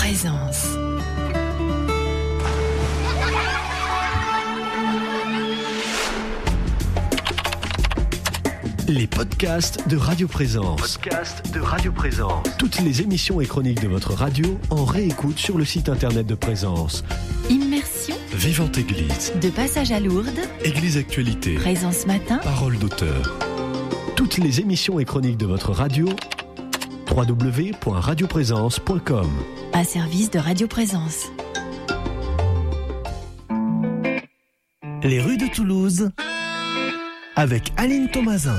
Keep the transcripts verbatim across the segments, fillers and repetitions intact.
Présence. Les podcasts de Radio Présence. Podcasts de Radio Présence. Toutes les émissions et chroniques de votre radio en réécoute sur le site internet de Présence. Immersion. Vivante Église. De passage à Lourdes. Église Actualité. Présence matin. Parole d'auteur. Toutes les émissions et chroniques de votre radio. w w w point radio présence point com. Un service de Radio Présence. Les rues de Toulouse. Avec Aline Thomasin.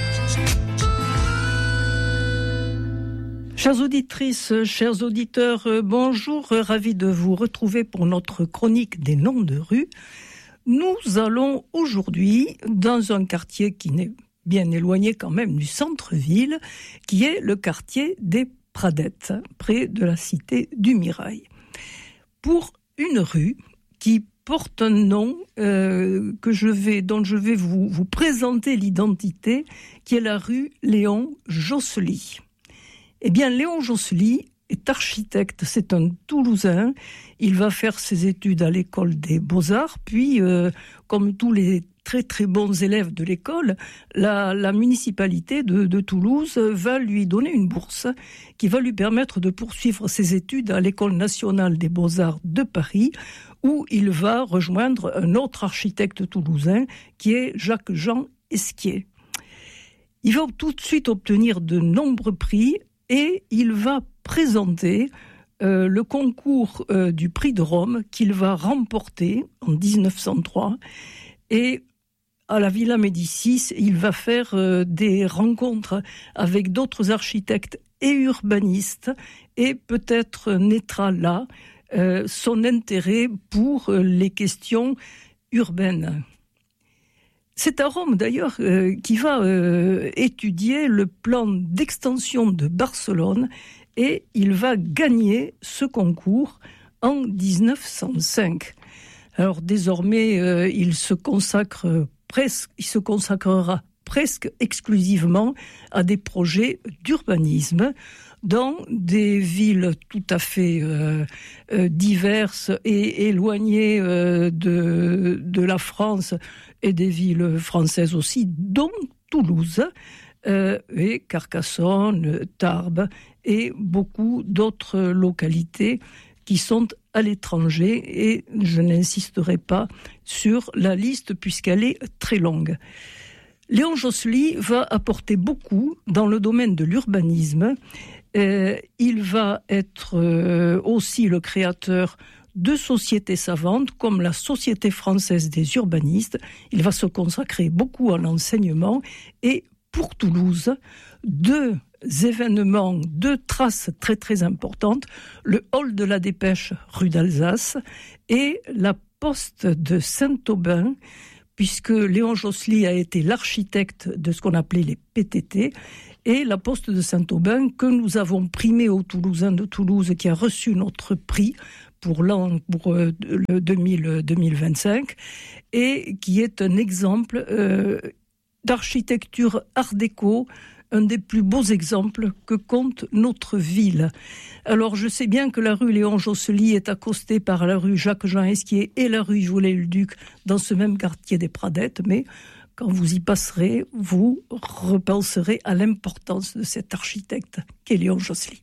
Chères auditrices, chers auditeurs, bonjour, ravi de vous retrouver pour notre chronique des noms de rues. Nous allons aujourd'hui dans un quartier qui n'est bien éloigné quand même du centre-ville, qui est le quartier des Pradettes, près de la cité du Mirail. Pour une rue qui porte un nom euh, que je vais, dont je vais vous, vous présenter l'identité, qui est la rue Léon Jossely. Eh bien, Léon Jossely est architecte, c'est un Toulousain. Il va faire ses études à l'école des Beaux-Arts, puis, euh, comme tous les très très bons élèves de l'école, la, la municipalité de, de Toulouse va lui donner une bourse qui va lui permettre de poursuivre ses études à l'école nationale des Beaux-Arts de Paris, où il va rejoindre un autre architecte toulousain qui est Jacques-Jean Esquier. Il va tout de suite obtenir de nombreux prix et il va présenter euh, le concours euh, du prix de Rome qu'il va remporter en dix-neuf cent trois. Et à la Villa Médicis, il va faire euh, des rencontres avec d'autres architectes et urbanistes et peut-être naîtra là euh, son intérêt pour euh, les questions urbaines. C'est à Rome d'ailleurs euh, qu'il va euh, étudier le plan d'extension de Barcelone et il va gagner ce concours en dix-neuf cent cinq. Alors désormais, euh, il se consacre presque, il se consacrera presque exclusivement à des projets d'urbanisme dans des villes tout à fait euh, euh, diverses et éloignées euh, de, de la France et des villes françaises aussi, dont Toulouse euh, et Carcassonne, Tarbes et beaucoup d'autres localités qui sont à l'étranger, et je n'insisterai pas sur la liste puisqu'elle est très longue. Léon Jossely va apporter beaucoup dans le domaine de l'urbanisme. Euh, il va être euh, aussi le créateur de sociétés savantes comme la Société française des urbanistes. Il va se consacrer beaucoup à l'enseignement et pour Toulouse, deux événements, deux traces très très importantes, le hall de la Dépêche rue d'Alsace et la poste de Saint-Aubin, puisque Léon Jossely a été l'architecte de ce qu'on appelait les P T T, et la poste de Saint-Aubin que nous avons primée aux Toulousains de Toulouse, qui a reçu notre prix pour l'an pour le deux mille vingt-cinq, et qui est un exemple euh, d'architecture art déco, un des plus beaux exemples que compte notre ville. Alors, je sais bien que la rue Léon Jossely est accostée par la rue Jacques-Jean Esquier et la rue Viollet-le-Duc dans ce même quartier des Pradettes, mais quand vous y passerez, vous repenserez à l'importance de cet architecte qu'est Léon Jossely.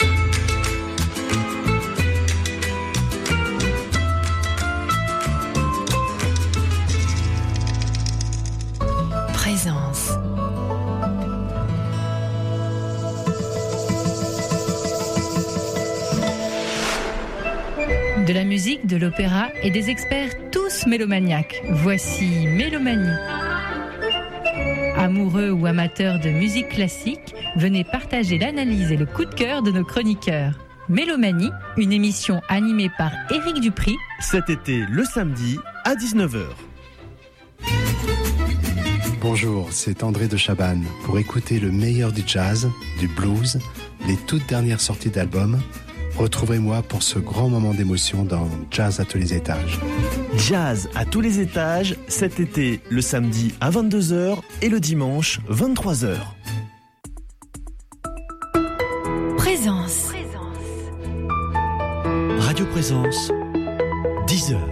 Présence. De la musique, de l'opéra et des experts tous mélomaniaques. Voici Mélomanie. Amoureux ou amateurs de musique classique, venez partager l'analyse et le coup de cœur de nos chroniqueurs. Mélomanie, une émission animée par Éric Dupry. Cet été, le samedi, à dix-neuf heures. Bonjour, c'est André de Chabannes. Pour écouter le meilleur du jazz, du blues, les toutes dernières sorties d'albums, retrouvez-moi pour ce grand moment d'émotion dans Jazz à tous les étages. Jazz à tous les étages, cet été, le samedi à vingt-deux heures et le dimanche, vingt-trois heures. Présence. Radio Présence, dix heures.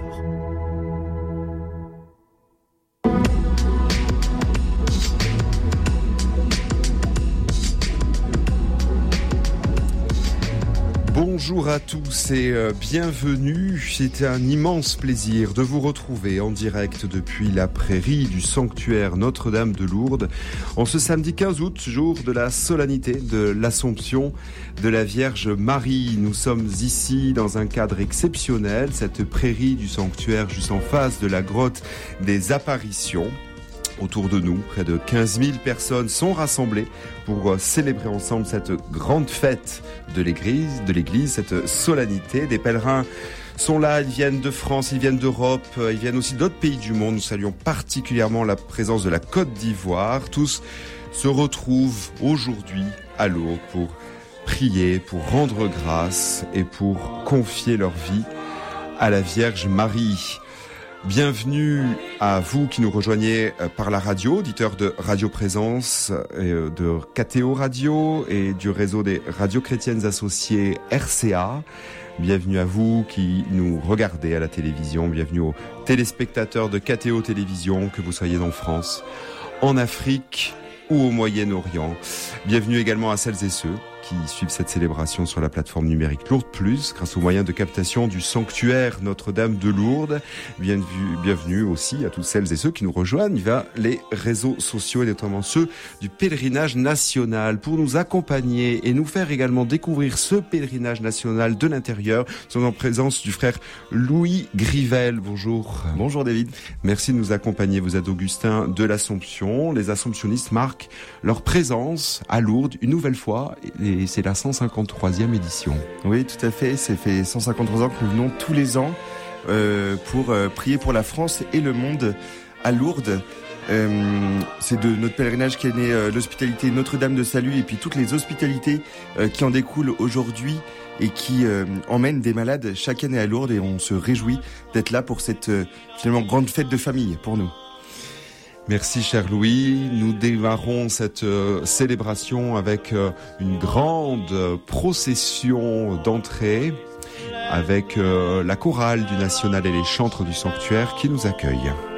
Bonjour à tous et bienvenue. C'est un immense plaisir de vous retrouver en direct depuis la prairie du sanctuaire Notre-Dame de Lourdes en ce samedi quinze août, jour de la solennité de l'Assomption de la Vierge Marie. Nous sommes ici dans un cadre exceptionnel, cette prairie du sanctuaire juste en face de la grotte des Apparitions. Autour de nous, près de quinze mille personnes sont rassemblées pour célébrer ensemble cette grande fête de l'église, de l'église, cette solennité. Des pèlerins sont là, ils viennent de France, ils viennent d'Europe, ils viennent aussi d'autres pays du monde. Nous saluons particulièrement la présence de la Côte d'Ivoire. Tous se retrouvent aujourd'hui à Lourdes pour prier, pour rendre grâce et pour confier leur vie à la Vierge Marie. Bienvenue à vous qui nous rejoignez par la radio, auditeurs de Radio Présence, de K T O Radio et du réseau des radios chrétiennes associées R C A. Bienvenue à vous qui nous regardez à la télévision, bienvenue aux téléspectateurs de K T O Télévision, que vous soyez en France, en Afrique ou au Moyen-Orient. Bienvenue également à celles et ceux qui suivent cette célébration sur la plateforme numérique Lourdes Plus, grâce aux moyens de captation du sanctuaire Notre-Dame de Lourdes. Bienvenue, bienvenue aussi à toutes celles et ceux qui nous rejoignent via les réseaux sociaux et notamment ceux du pèlerinage national. Pour nous accompagner et nous faire également découvrir ce pèlerinage national de l'intérieur, nous sommes en présence du frère Louis Grivel. Bonjour. Bonjour David. Merci de nous accompagner. Vous êtes Augustin de l'Assomption. Les Assomptionnistes marquent leur présence à Lourdes une nouvelle fois et c'est la cent cinquante-troisième édition. Oui, tout à fait. Ça fait cent cinquante-trois ans que nous venons tous les ans euh, pour euh, prier pour la France et le monde à Lourdes. Euh, c'est de notre pèlerinage qu'est née euh, l'hospitalité Notre-Dame de Salut et puis toutes les hospitalités euh, qui en découlent aujourd'hui et qui euh, emmènent des malades chaque année à Lourdes, et on se réjouit d'être là pour cette euh, finalement grande fête de famille pour nous. Merci cher Louis. Nous démarrons cette euh, célébration avec euh, une grande euh, procession d'entrée avec euh, la chorale du National et les chantres du sanctuaire qui nous accueillent.